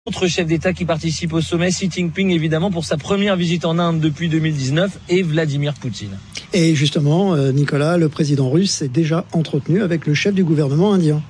Autre chef d'État qui participe au sommet, Xi Jinping évidemment pour sa première visite en Inde depuis 2019 et Vladimir Poutine. Et justement, Nicolas, le président russe s'est déjà entretenu avec le chef du gouvernement indien.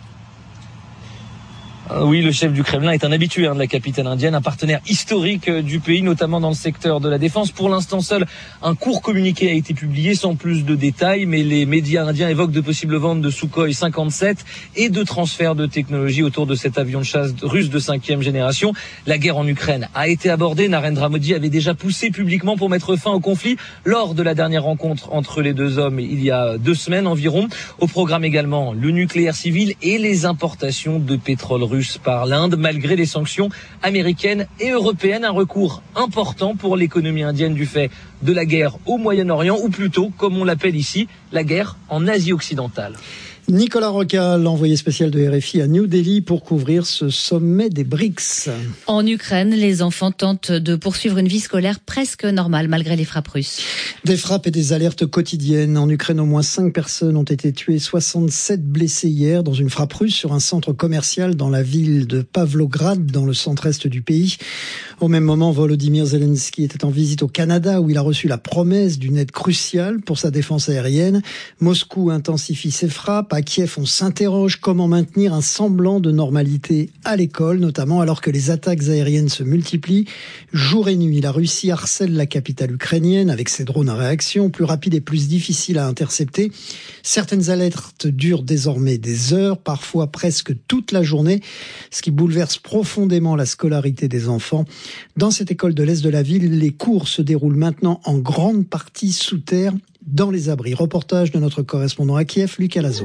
Oui, le chef du Kremlin est un habitué de la capitale indienne, un partenaire historique du pays, notamment dans le secteur de la défense. Pour l'instant, seul un court communiqué a été publié sans plus de détails, mais les médias indiens évoquent de possibles ventes de Sukhoi 57 et de transferts de technologie autour de cet avion de chasse russe de 5e génération. La guerre en Ukraine a été abordée. Narendra Modi avait déjà poussé publiquement pour mettre fin au conflit lors de la dernière rencontre entre les deux hommes il y a 2 semaines environ. Au programme également le nucléaire civil et les importations de pétrole russe par l'Inde, malgré les sanctions américaines et européennes. Un recours important pour l'économie indienne du fait de la guerre au Moyen-Orient, ou plutôt, comme on l'appelle ici, la guerre en Asie occidentale. Nicolas Roca, l'envoyé spécial de RFI à New Delhi pour couvrir ce sommet des BRICS. En Ukraine, les enfants tentent de poursuivre une vie scolaire presque normale malgré les frappes russes. Des frappes et des alertes quotidiennes. En Ukraine, au moins 5 personnes ont été tuées, 67 blessés hier dans une frappe russe sur un centre commercial dans la ville de Pavlograd, dans le centre-est du pays. Au même moment, Volodymyr Zelensky était en visite au Canada où il a reçu la promesse d'une aide cruciale pour sa défense aérienne. Moscou intensifie ses frappes. À Kiev, on s'interroge comment maintenir un semblant de normalité à l'école, notamment alors que les attaques aériennes se multiplient. Jour et nuit, la Russie harcèle la capitale ukrainienne avec ses drones à réaction, plus rapides et plus difficiles à intercepter. Certaines alertes durent désormais des heures, parfois presque toute la journée, ce qui bouleverse profondément la scolarité des enfants. Dans cette école de l'Est de la ville, les cours se déroulent maintenant en grande partie sous terre, dans les abris. Reportage de notre correspondant à Kiev, Lucas Lazo.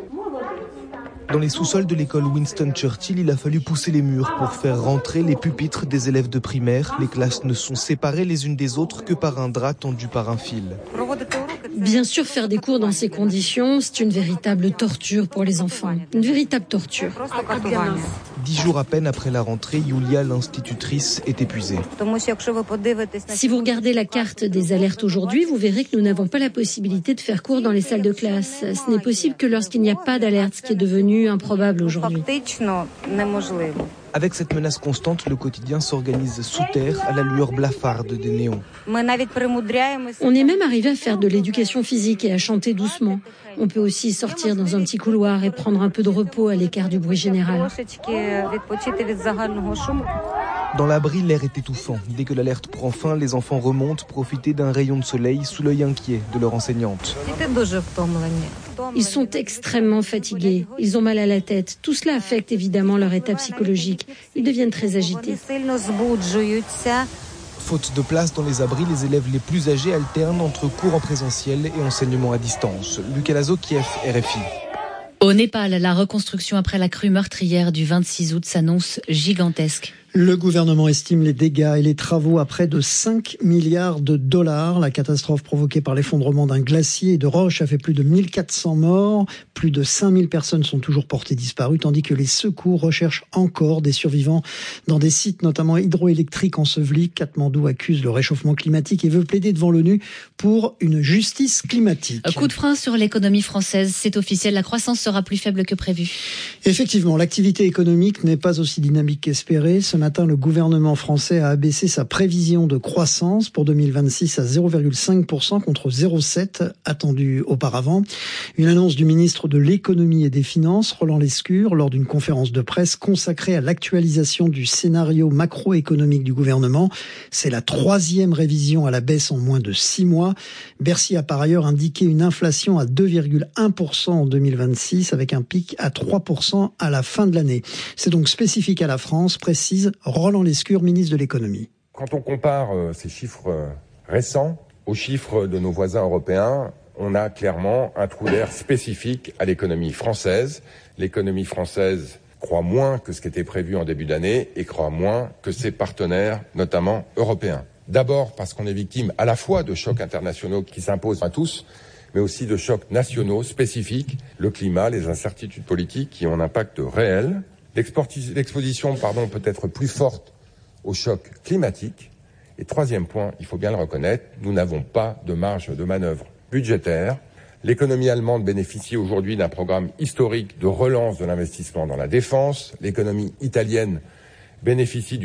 Dans les sous-sols de l'école Winston Churchill, il a fallu pousser les murs pour faire rentrer les pupitres des élèves de primaire. Les classes ne sont séparées les unes des autres que par un drap tendu par un fil. Bien sûr, faire des cours dans ces conditions, c'est une véritable torture pour les enfants. Une véritable torture. 10 jours à peine après la rentrée, Yulia, l'institutrice, est épuisée. Si vous regardez la carte des alertes aujourd'hui, vous verrez que nous n'avons pas la possibilité de faire cours dans les salles de classe. Ce n'est possible que lorsqu'il n'y a pas d'alerte, ce qui est devenu improbable aujourd'hui. Avec cette menace constante, le quotidien s'organise sous terre à la lueur blafarde des néons. On est même arrivé à faire de l'éducation physique et à chanter doucement. On peut aussi sortir dans un petit couloir et prendre un peu de repos à l'écart du bruit général. Dans l'abri, l'air est étouffant. Dès que l'alerte prend fin, les enfants remontent profiter d'un rayon de soleil sous l'œil inquiet de leur enseignante. Ils sont extrêmement fatigués, ils ont mal à la tête. Tout cela affecte évidemment leur état psychologique. Ils deviennent très agités. Faute de place dans les abris, les élèves les plus âgés alternent entre cours en présentiel et enseignement à distance. Lucas Lazo, Kiev, RFI. Au Népal, la reconstruction après la crue meurtrière du 26 août s'annonce gigantesque. Le gouvernement estime les dégâts et les travaux à près de 5 milliards de dollars. La catastrophe provoquée par l'effondrement d'un glacier et de roches a fait plus de 1400 morts. Plus de 5000 personnes sont toujours portées disparues, tandis que les secours recherchent encore des survivants dans des sites notamment hydroélectriques ensevelis. Katmandou accuse le réchauffement climatique et veut plaider devant l'ONU pour une justice climatique. Coup de frein sur l'économie française, c'est officiel, la croissance sera plus faible que prévu. Effectivement, l'activité économique n'est pas aussi dynamique qu'espéré. Ce matin, le gouvernement français a abaissé sa prévision de croissance pour 2026 à 0,5% contre 0,7% attendu auparavant. Une annonce du ministre de l'économie et des finances, Roland Lescure, lors d'une conférence de presse consacrée à l'actualisation du scénario macroéconomique du gouvernement. C'est la 3e révision à la baisse en moins de 6 mois. Bercy a par ailleurs indiqué une inflation à 2,1% en 2026 avec un pic à 3% à la fin de l'année. C'est donc spécifique à la France, précise Roland Lescure, ministre de l'économie. Quand on compare ces chiffres récents aux chiffres de nos voisins européens, on a clairement un trou d'air spécifique à l'économie française. L'économie française croît moins que ce qui était prévu en début d'année et croît moins que ses partenaires, notamment européens. D'abord parce qu'on est victime à la fois de chocs internationaux qui s'imposent à tous, mais aussi de chocs nationaux spécifiques, le climat, les incertitudes politiques qui ont un impact réel. L'exposition peut être plus forte au choc climatique. Et 3e point, il faut bien le reconnaître, nous n'avons pas de marge de manœuvre budgétaire. L'économie allemande bénéficie aujourd'hui d'un programme historique de relance de l'investissement dans la défense. L'économie italienne bénéficient